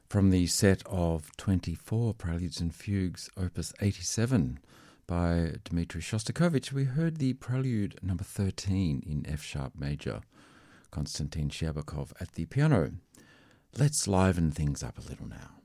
From the set of 24 Preludes and Fugues, Opus 87 by Dmitri Shostakovich, we heard the Prelude number 13 in F-sharp major, Konstantin Shcherbakov at the piano. Let's liven things up a little now.